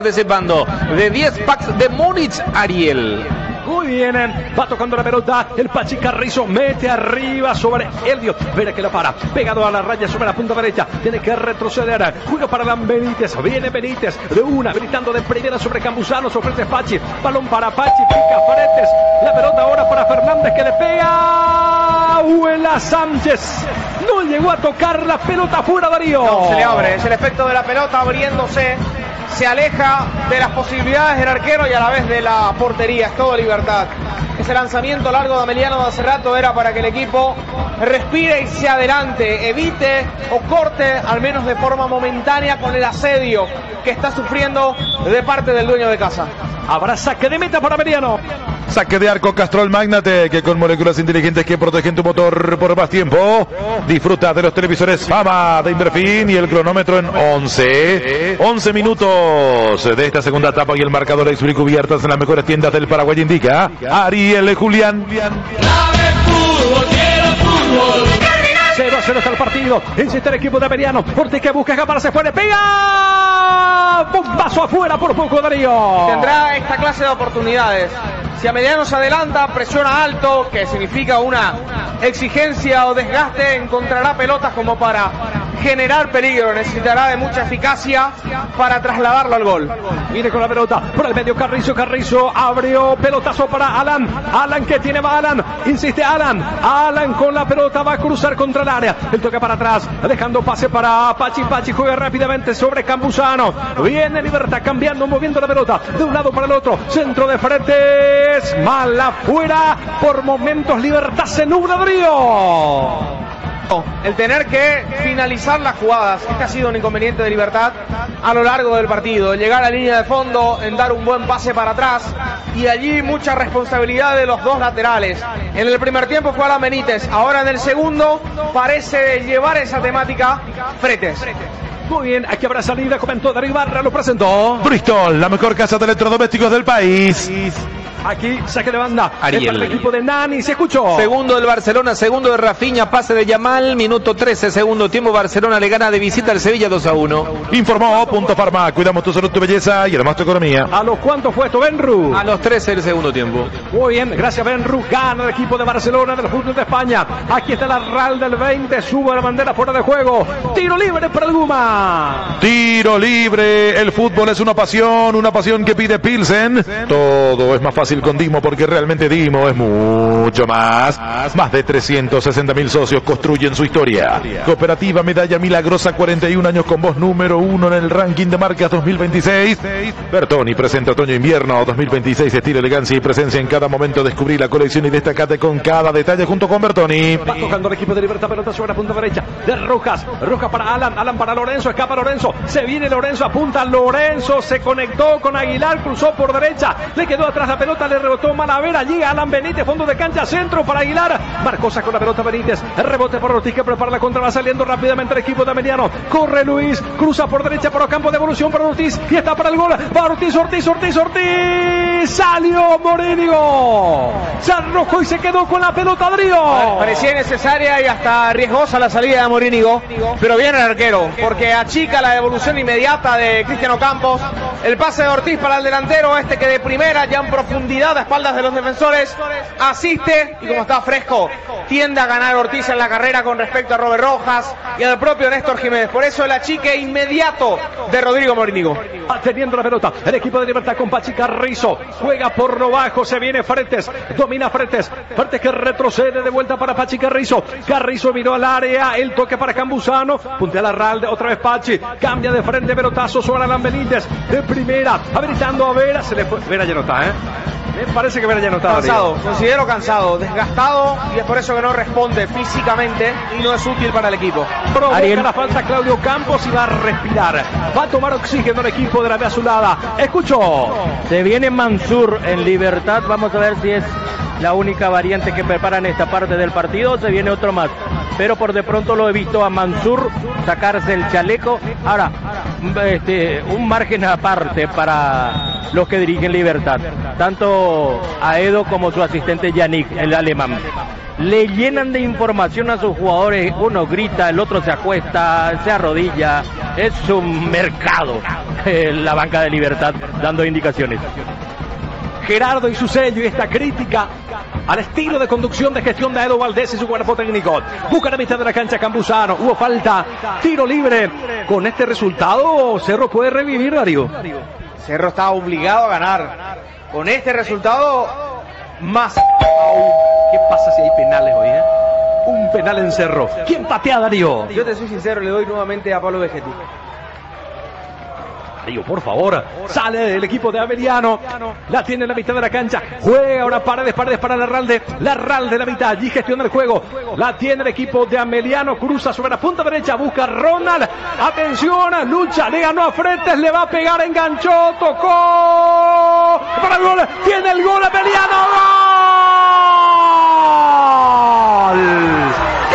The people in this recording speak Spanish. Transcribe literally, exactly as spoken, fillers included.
de ese bando de diez packs de Múnich, Ariel. Muy bien, va tocando la pelota, el Pachi Carrizo mete arriba sobre Elliot, verá que la para, pegado a la raya sobre la punta derecha, tiene que retroceder, juega para Alan Benítez, viene Benítez, de una, gritando de primera sobre Campuzano, se ofrece Pachi, balón para Pachi, pica Paredes, la pelota ahora para Fernández que le pega, Huela Sánchez, no llegó a tocar la pelota fuera, Darío. No, se le abre, es el efecto de la pelota abriéndose. Se aleja de las posibilidades del arquero y a la vez de la portería, es todo libertad. Ese lanzamiento largo de Ameliano de hace rato era para que el equipo respire y se adelante, evite o corte, al menos de forma momentánea, con el asedio que está sufriendo de parte del dueño de casa. Habrá saque de meta para Ameliano. Saque de arco Castrol Magnate, que con moléculas inteligentes que protegen tu motor por más tiempo. Disfruta de los televisores Fama de Inverfin y el cronómetro en once. once minutos de esta segunda etapa y el marcador Exfree cubiertas en las mejores tiendas del Paraguay indica Ariel Julián. cero a cero está el partido. Insiste el equipo de Ameliano. Ortiz que busca escapar, se puede, pega. Bombazo afuera por poco, Darío. Tendrá esta clase de oportunidades. Si Ameliano se adelanta, presiona alto, que significa una exigencia o desgaste, encontrará pelotas como para generar peligro. Necesitará de mucha eficacia para trasladarlo al gol. Viene con la pelota por el medio Carrizo. Carrizo abrió, pelotazo para Alan. Alan que tiene va Alan. Insiste Alan. Alan con la pelota va a cruzar contra el área. El toque para atrás, dejando pase para Pachi. Pachi juega rápidamente sobre Campuzano. Viene Libertad cambiando, moviendo la pelota de un lado para el otro. Centro de frente. Mala fuera. Por momentos Libertad se nubla, Darío. El tener que finalizar las jugadas, este ha sido un inconveniente de Libertad a lo largo del partido, llegar a línea de fondo, en dar un buen pase para atrás y allí mucha responsabilidad de los dos laterales. En el primer tiempo fue Alan Benítez, ahora en el segundo parece llevar esa temática Fretes. Muy bien, aquí habrá salida, comentó Darío Barra, lo presentó Bristol, la mejor casa de electrodomésticos del país. Aquí saque de banda Ariel. para el equipo de Nani, se escuchó. Segundo del Barcelona, segundo de Rafinha, pase de Yamal, minuto trece, segundo tiempo. Barcelona le gana de visita al Sevilla dos a uno. Informó Punto Farma, cuidamos tu salud, tu belleza y además tu economía. ¿A los cuántos fue esto, Benru? A los trece del segundo tiempo. Muy bien, gracias Benru, gana el equipo de Barcelona del fútbol de España. Aquí está la R A L del veinte, sube la bandera fuera de juego. Tiro libre para el Guma. Tiro libre, el fútbol es una pasión, una pasión que pide Pilsen. Todo es más fácil con Dimo porque realmente Dimo es mucho más. Más de trescientos sesenta mil socios construyen su historia. Cooperativa Medalla Milagrosa, cuarenta y un años con voz número uno en el ranking de marcas dos mil veintiséis. Bertoni presenta Otoño-Invierno dos mil veintiséis, estilo, elegancia y presencia en cada momento. Descubrí la colección y destacate con cada detalle junto con Bertoni. Va tocando el equipo de Libertad, pelota sobre la punta derecha de Rojas. Rojas para Alan, Alan para Lorenzo, escapa Lorenzo. Se viene Lorenzo, apunta Lorenzo, se conectó con Aguilar, cruzó por derecha, le quedó atrás la pelota, le rebotó Malavera, llega Alan Benítez, fondo de cancha, centro para Aguilar, Marcosa con la pelota Benítez, el rebote por Ortiz que prepara la contra, va saliendo rápidamente el equipo de Ameliano, corre Luis, cruza por derecha por campo de evolución para Ortiz, y está para el gol, va Ortiz, Ortiz, Ortiz, Ortiz, salió Morínigo, se arrojó y se quedó con la pelota, Darío. Parecía necesaria y hasta riesgosa la salida de Morínigo, pero viene el arquero, porque achica la evolución inmediata de Cristiano Campos, el pase de Ortiz para el delantero, este que de primera ya en profundidad a espaldas de los defensores asiste y como está fresco tiende a ganar Ortiz en la carrera con respecto a Robert Rojas y al propio Néstor Jiménez, por eso el achique inmediato de Rodrigo Morínigo. Va teniendo la pelota el equipo de Libertad con Pachi Carrizo, juega por lo bajo, se viene Fretes, domina Fretes, Fretes que retrocede de vuelta para Pachi Carrizo, Carrizo miró al área, el toque para Campuzano, puntea la R A L, otra vez Pachi, cambia de frente, pelotazo sobre Alan Benítez, de primera, habilitando a Vera, se le fue, Vera ya no está, ¿eh? Me parece que Vera ya no está. Cansado, considero cansado, desgastado y es por eso que no responde físicamente y no es útil para el equipo. Provoca Ariel. la falta Claudio Campos y va a respirar, va a tomar oxígeno el equipo de la B Azulada. Escucho. Se viene Mansur en Libertad, vamos a ver si es la única variante que preparan esta parte del partido, se viene otro más, pero por de pronto lo he visto a Mansur sacarse el chaleco. Ahora, este, un margen aparte para los que dirigen Libertad, tanto a Edo como su asistente Yannick, el alemán. Le llenan de información a sus jugadores, uno grita, el otro se acuesta, se arrodilla, es un mercado eh, la banca de Libertad dando indicaciones. Gerardo y su sello y esta crítica al estilo de conducción de gestión de Edo Valdés y su cuerpo técnico. Busca la mitad de la cancha Campuzano, hubo falta, tiro libre. Con este resultado Cerro puede revivir, Darío. Cerro está obligado a ganar. Con este resultado, más aún. ¿Qué pasa si hay penales hoy, eh? Un penal en Cerro. ¿Quién patea, Darío? Yo te soy sincero, le doy nuevamente a Pablo Vegetti. Darío, por favor, sale el equipo de Ameliano, la tiene en la mitad de la cancha, juega ahora Paredes, Paredes para Larralde, Larralde la mitad, allí gestiona el juego, la tiene el equipo de Ameliano, cruza sobre la punta derecha, busca Ronald, atención, lucha, le ganó a Fretes, le va a pegar, enganchó, tocó, para el gol, tiene el gol Ameliano, ¡gol!